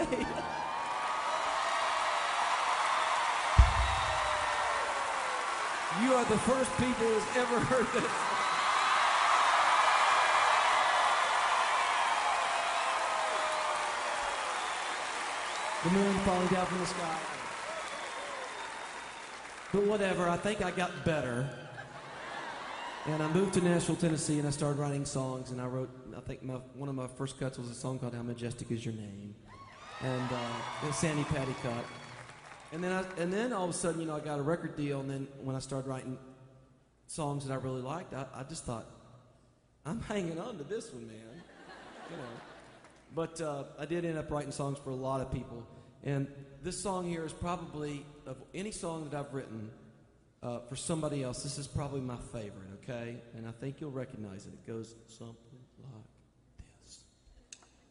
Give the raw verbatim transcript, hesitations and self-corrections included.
okay? You are the first people who's ever heard this. The moon falling down from the sky. But whatever, I think I got better. And I moved to Nashville, Tennessee, and I started writing songs. And I wrote, I think my, one of my first cuts was a song called How Majestic Is Your Name. And uh, a Sandy Patty cut. And then, I, and then all of a sudden, you know, I got a record deal. And then when I started writing songs that I really liked, I, I just thought, I'm hanging on to this one, man. You know. But uh, I did end up writing songs for a lot of people. And this song here is probably, of any song that I've written uh, for somebody else, this is probably my favorite, okay? And I think you'll recognize it. It goes something